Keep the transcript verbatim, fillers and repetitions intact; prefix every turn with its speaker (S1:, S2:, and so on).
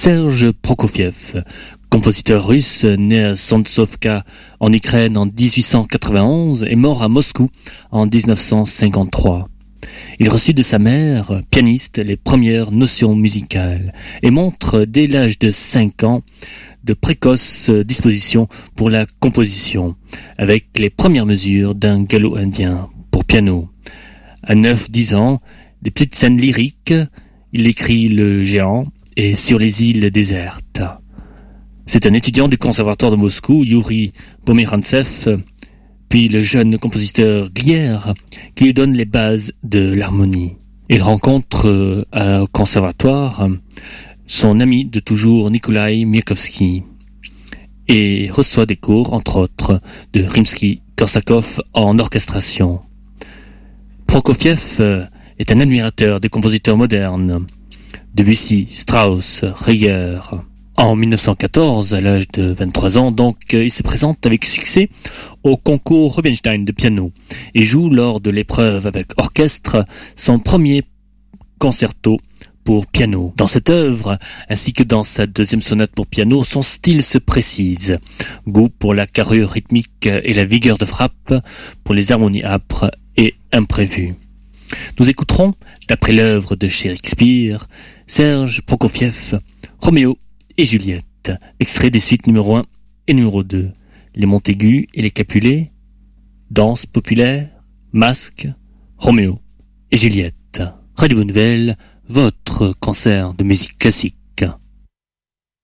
S1: Serge Prokofiev, compositeur russe né à Santsovka en Ukraine en dix-huit cent quatre-vingt-onze et mort à Moscou en dix-neuf cent cinquante-trois. Il reçut de sa mère, pianiste, les premières notions musicales et montre dès l'âge de cinq ans de précoces dispositions pour la composition, avec les premières mesures d'un galop indien pour piano. À neuf dix ans, des petites scènes lyriques, il écrit Le Géant et Sur les îles désertes. C'est un étudiant du conservatoire de Moscou, Yuri Pomerantsev, puis le jeune compositeur Glier, qui lui donne les bases de l'harmonie. Il rencontre euh, au conservatoire son ami de toujours Nikolai Miakovsky et reçoit des cours, entre autres, de Rimsky-Korsakov en orchestration. Prokofiev euh, est un admirateur des compositeurs modernes, Debussy, Strauss, Reger. En mille neuf cent quatorze, à l'âge de vingt-trois ans, donc, il se présente avec succès au concours Rubinstein de piano et joue lors de l'épreuve avec orchestre son premier concerto pour piano. Dans cette œuvre, ainsi que dans sa deuxième sonate pour piano, son style se précise. Goût pour la carrure rythmique et la vigueur de frappe, pour les harmonies âpres et imprévues. Nous écouterons, d'après l'œuvre de Shakespeare, Serge Prokofiev, Roméo et Juliette, extrait des suites numéro un et numéro deux, les Montaigu et les Capulet, danse populaire, masque, Roméo et Juliette. Radio Bonne Nouvelle, votre concert de musique classique.